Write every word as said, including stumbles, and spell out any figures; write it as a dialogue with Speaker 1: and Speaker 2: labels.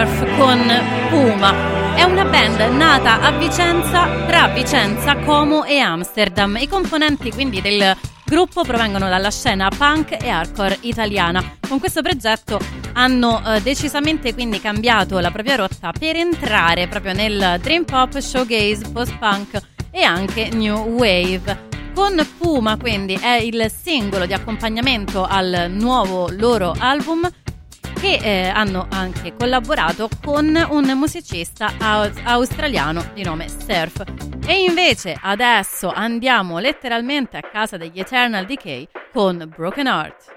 Speaker 1: Surf con Puma. È una band nata a Vicenza, tra Vicenza, Como e Amsterdam. I componenti quindi del gruppo provengono dalla scena punk e hardcore italiana. Con questo progetto hanno eh, decisamente quindi cambiato la propria rotta per entrare proprio nel dream pop, showgaze, post-punk e anche new wave. Con Puma quindi è il singolo di accompagnamento al nuovo loro album, che eh, hanno anche collaborato con un musicista aus- australiano di nome Surf. E invece adesso andiamo letteralmente a casa degli Eternal Decay con Broken Heart.